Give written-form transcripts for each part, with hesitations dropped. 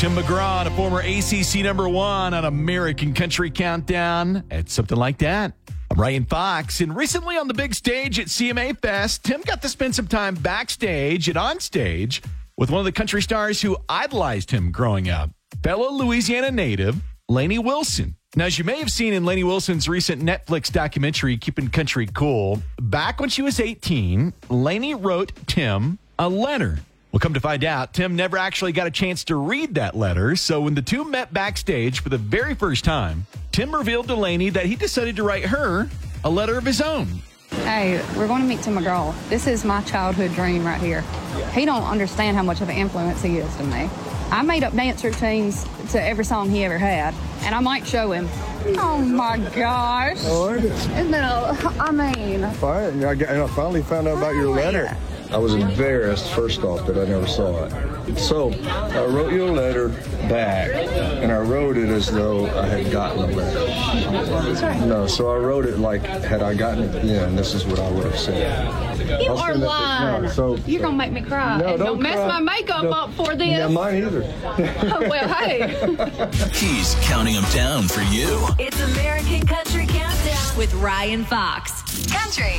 Tim McGraw and a former ACC number one on American Country Countdown. It's something like that. I'm Ryan Fox, and recently on the big stage at CMA Fest, Tim got to spend some time backstage and on stage with one of the country stars who idolized him growing up, fellow Louisiana native, Lainey Wilson. Now, as you may have seen in Lainey Wilson's recent Netflix documentary, Keeping Country Cool, back when she was 18, Lainey wrote Tim a letter. Well, come to find out, Tim never actually got a chance to read that letter, so when the two met backstage for the very first time, Tim revealed to Lainey that he decided to write her a letter of his own. Hey, we're going to meet Tim McGraw. This is my childhood dream right here. He don't understand how much of an influence he is to me. I made up dance routines to every song he ever had, and I might show him. Oh, my gosh. Oh, I Isn't it Fine. I finally found out about your letter. I was embarrassed, first off, that I never saw it. So I wrote you a letter back, and I wrote it as though I had gotten the letter. That's right. No, so I wrote it like, had I gotten it, and this is what I would have said. You are lying. You're going to make me cry. No, and don't mess cry. my makeup up for this. Yeah, mine either. Well, hey. He's counting them down for you. It's American Country Countdown with Ryan Fox. Country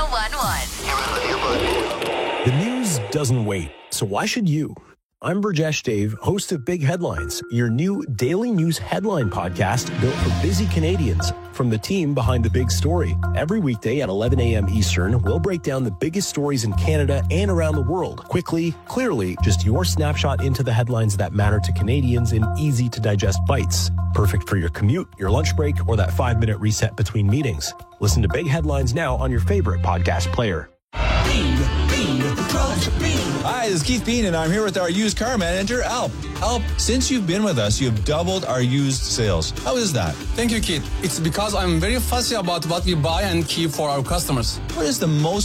101.1. The news doesn't wait, so why should you? I'm Burjesh Dave, host of Big Headlines, your new daily news headline podcast built for busy Canadians. From the team behind the big story. Every weekday at 11 a.m. Eastern, we'll break down the biggest stories in Canada and around the world. Quickly, clearly, just your snapshot into the headlines that matter to Canadians in easy-to-digest bites. Perfect for your commute, your lunch break, or that 5-minute reset between meetings. Listen to Big Headlines now on your favorite podcast player. Hi, this is Keith Bean, and I'm here with our used car manager, Alp. Alp, since you've been with us, you've doubled our used sales. How is that? Thank you, Keith. It's because I'm very fussy about what we buy and keep for our customers. What is the most